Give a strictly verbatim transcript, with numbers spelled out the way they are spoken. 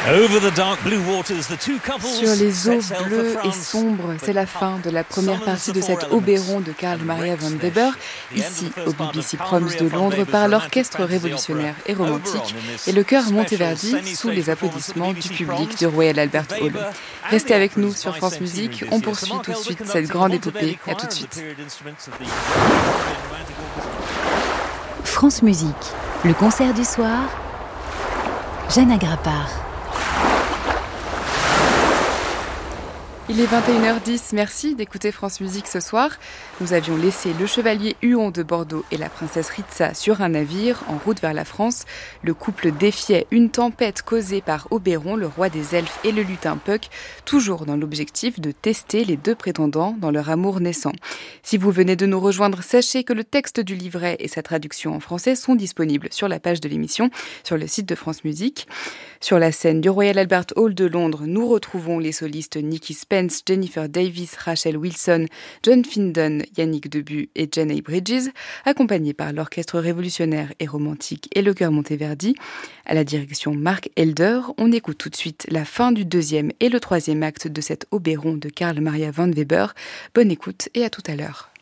Sur les eaux bleues et sombres, c'est la fin de la première partie de cet Oberon de Carl Maria von Weber, ici au B B C Proms de Londres, par l'orchestre révolutionnaire et romantique et le chœur Monteverdi sous les applaudissements du public du Royal Albert Hall. Restez avec nous sur France Musique, on poursuit tout de suite cette grande épopée. À tout de suite. France Musique, le concert du soir, Jeanne Agrapard. Il est vingt et une heures dix, merci d'écouter France Musique ce soir. Nous avions laissé le chevalier Huon de Bordeaux et la princesse Ritza sur un navire en route vers la France. Le couple défiait une tempête causée par Oberon, le roi des elfes, et le lutin Puck, toujours dans l'objectif de tester les deux prétendants dans leur amour naissant. Si vous venez de nous rejoindre, sachez que le texte du livret et sa traduction en français sont disponibles sur la page de l'émission, sur le site de France Musique. Sur la scène du Royal Albert Hall de Londres, nous retrouvons les solistes Nicky Spence, Jennifer Davis, Rachel Wilson, John Findon, Yannick Debu et Jenny Bridges, accompagnés par l'orchestre révolutionnaire et romantique et le chœur Monteverdi. À la direction Mark Elder, on écoute tout de suite la fin du deuxième et le troisième acte de cet Oberon de Carl Maria von Weber. Bonne écoute et à tout à l'heure.